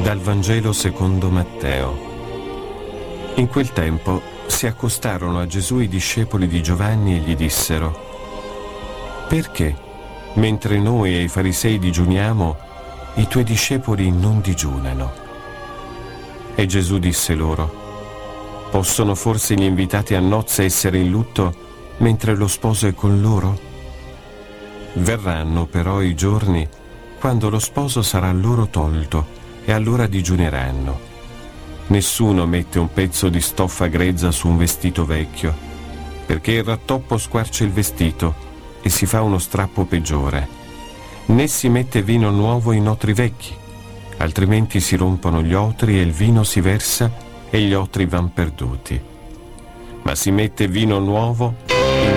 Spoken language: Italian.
Dal Vangelo secondo Matteo. In quel tempo si accostarono a Gesù i discepoli di Giovanni e gli dissero: «Perché, mentre noi e i farisei digiuniamo, i tuoi discepoli non digiunano?» E Gesù disse loro: «Possono forse gli invitati a nozze essere in lutto mentre lo sposo è con loro? Verranno però i giorni quando lo sposo sarà loro tolto, e allora digiuneranno. Nessuno mette un pezzo di stoffa grezza su un vestito vecchio, perché il rattoppo squarcia il vestito e si fa uno strappo peggiore. Né si mette vino nuovo in otri vecchi, altrimenti si rompono gli otri e il vino si versa e gli otri van perduti. Ma si mette vino nuovo